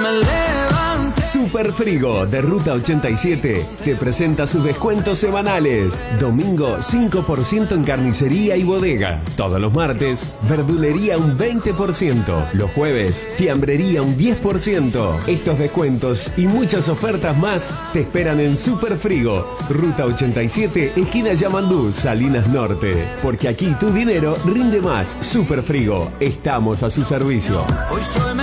me levante. Super Frigo de Ruta 87 te presenta sus descuentos semanales. Domingo 5% en carnicería y bodega. Todos los martes, verdulería un 20%. Los jueves, fiambrería un 10%. Estos descuentos y muchas ofertas más te esperan en Super Frigo, Ruta 87, esquina Yamandú, Salinas Norte. Porque aquí tu dinero rinde más. Super Frigo, estamos a su servicio. Hoy soy